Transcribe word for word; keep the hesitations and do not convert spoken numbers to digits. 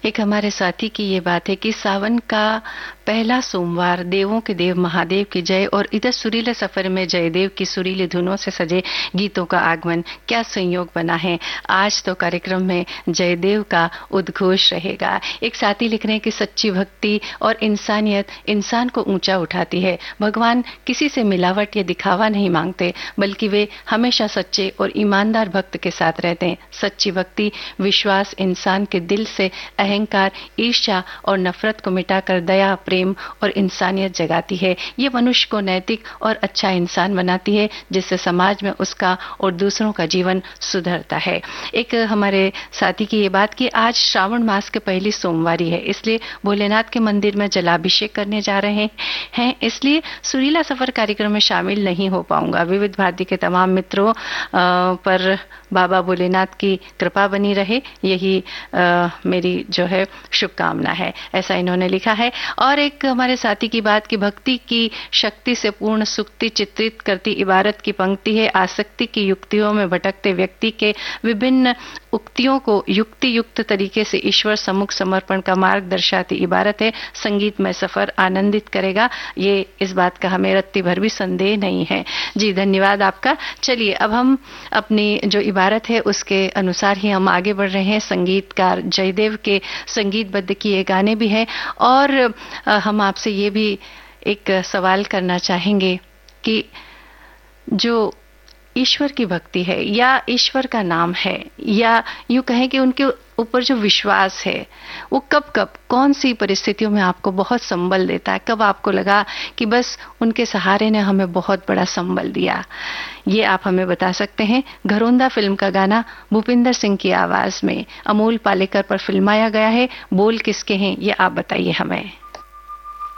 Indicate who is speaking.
Speaker 1: एक हमारे साथी की ये बात है कि सावन का पहला सोमवार, देवों के देव महादेव की जय, और इधर सुरीले सफर में जयदेव की सुरीली धुनों से सजे गीतों का आगमन, क्या संयोग बना है। आज तो कार्यक्रम में जयदेव का उद्घोष रहेगा। एक साथी लिख रहे हैं कि सच्ची भक्ति और इंसानियत इंसान को ऊंचा उठाती है। भगवान किसी से मिलावट या दिखावा नहीं मांगते, बल्कि वे हमेशा सच्चे और ईमानदार भक्त के साथ रहते हैं। सच्ची भक्ति विश्वास इंसान के दिल से अहंकार, ईर्ष्या और नफरत को मिटाकर दया, प्रेम और इंसानियत जगाती है। ये मनुष्य को नैतिक और अच्छा इंसान बनाती है, जिससे समाज में उसका और दूसरों का जीवन सुधरता है। एक हमारे साथी की ये बात कि आज श्रावण मास के पहली सोमवारी है, इसलिए भोलेनाथ के मंदिर में जलाभिषेक करने जा रहे हैं, इसलिए सुरीला सफर कार्यक्रम में शामिल नहीं हो पाऊंगा। विविध भारती के तमाम मित्रों पर बाबा भोलेनाथ की कृपा बनी रहे, यही आ, मेरी जो है शुभकामना है, ऐसा इन्होंने लिखा है। और एक हमारे साथी की बात की भक्ति की शक्ति से पूर्ण सुक्ति चित्रित करती इबारत की पंक्ति है। आसक्ति की युक्तियों में भटकते व्यक्ति के विभिन्न उक्तियों को युक्ति युक्त तरीके से ईश्वर सम्मुख समर्पण का मार्ग दर्शाती इबारत है। संगीतमय सफर आनंदित करेगा, ये इस बात का हमें रत्ती भर भी संदेह नहीं है। जी धन्यवाद आपका। चलिए अब हम अपनी जो इबारत है उसके अनुसार ही हम आगे बढ़ रहे हैं। संगीतकार जयदेव के संगीतबद्ध किए गाने भी हैं, और हम आपसे ये भी एक सवाल करना चाहेंगे कि जो ईश्वर की भक्ति है या ईश्वर का नाम है, या यूं कहें कि उनके ऊपर जो विश्वास है, वो कब कब कौन सी परिस्थितियों में आपको बहुत संबल देता है, कब आपको लगा कि बस उनके सहारे ने हमें बहुत बड़ा संबल दिया, ये आप हमें बता सकते हैं। घरोंदा फिल्म का गाना भूपिंदर सिंह की आवाज में अमोल पालेकर पर फिल्माया गया है। बोल किसके हैं ये आप बताइए हमें।